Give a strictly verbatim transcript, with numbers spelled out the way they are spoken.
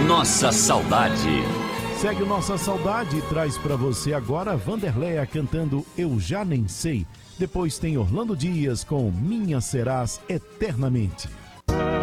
Nossa Saudade. Segue o Nossa Saudade e traz pra você agora Vanderleia cantando Eu Já Nem Sei. Depois tem Orlando Dias com Minha Serás Eternamente.